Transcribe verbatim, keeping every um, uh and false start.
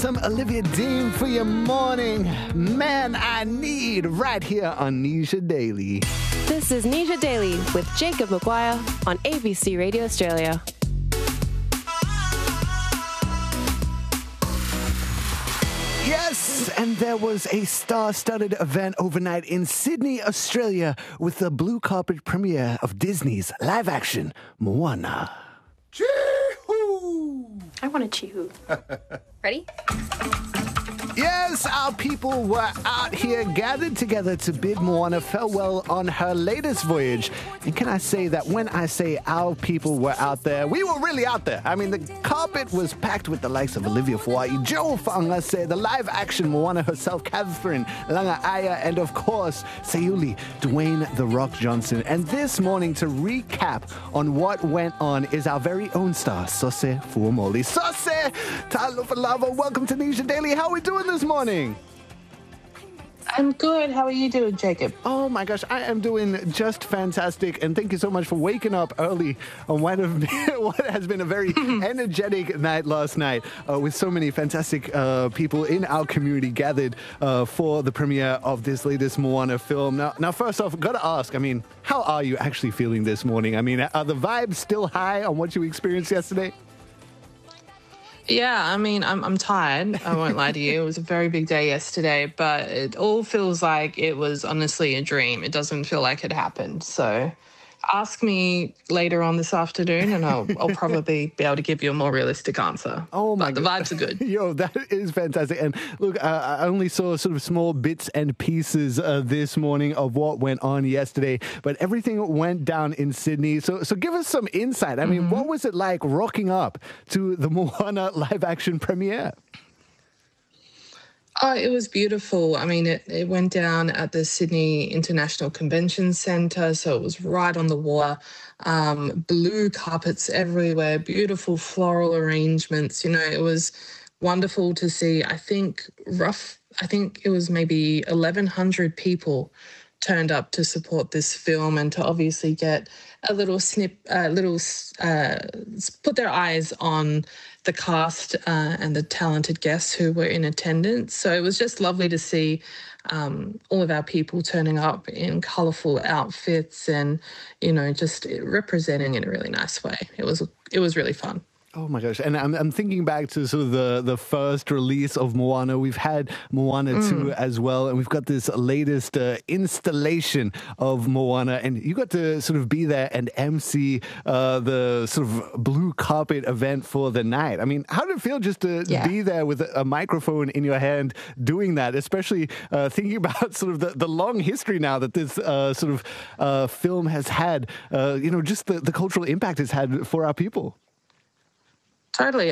some Olivia Dean for your morning. Man, I need right here on Nisha Daily. This is Nisha Daily with Jacob Maguire on A B C Radio Australia. Yes, and there was a star-studded event overnight in Sydney, Australia, with the blue carpet premiere of Disney's live-action Moana. Chee-hoo! I want a chee-hoo. Ready? Yes, our people were out here gathered together to bid Moana farewell on her latest voyage. And can I say that when I say our people were out there, we were really out there. I mean, the carpet was packed with the likes of Olivia Fuai, Joe Fangase, the live-action Moana herself, Catherine Langaaya, and of course, Sayuli, Dwayne The Rock Johnson. And this morning, to recap on what went on, is our very own star, Sose Fuamoli. Sose, Talufalava, welcome to Nisha Daily. How are we doing this morning? I'm good. How are you doing, Jacob? Oh my gosh, I am doing just fantastic, and thank you so much for waking up early on what, have been, what has been a very energetic night last night uh, with so many fantastic uh, people in our community gathered uh, for the premiere of this latest Moana film. Now, now first off, got to ask, I mean, how are you actually feeling this morning? I mean, are the vibes still high on what you experienced yesterday? Yeah, I mean, I'm I'm tired. I won't lie to you. It was a very big day yesterday, but it all feels like it was honestly a dream. It doesn't feel like it happened. So ask me later on this afternoon and I'll, I'll probably be able to give you a more realistic answer. Oh my but the God. vibes are good. Yo, that is fantastic. And look, uh, I only saw sort of small bits and pieces uh, this morning of what went on yesterday, but everything went down in Sydney. So, so give us some insight. I mean, mm-hmm. what was it like rocking up to the Moana live action premiere? Oh, it was beautiful. I mean, it, it went down at the Sydney International Convention Centre, so it was right on the water. Um, blue carpets everywhere, beautiful floral arrangements. You know, it was wonderful to see. I think rough, I think it was maybe eleven hundred people turned up to support this film and to obviously get a little snip, a uh, little, uh, put their eyes on the cast uh, and the talented guests who were in attendance. So it was just lovely to see um, all of our people turning up in colourful outfits and, you know, just representing in a really nice way. It was, it was really fun. Oh my gosh. And I'm, I'm thinking back to sort of the, the first release of Moana. We've had Moana mm. two as well, and we've got this latest uh, installation of Moana, and you got to sort of be there and M C uh, the sort of blue carpet event for the night. I mean, how did it feel just to yeah. be there with a microphone in your hand doing that, especially uh, thinking about sort of the, the long history now that this uh, sort of uh, film has had, uh, you know, just the, the cultural impact it's had for our people? Totally.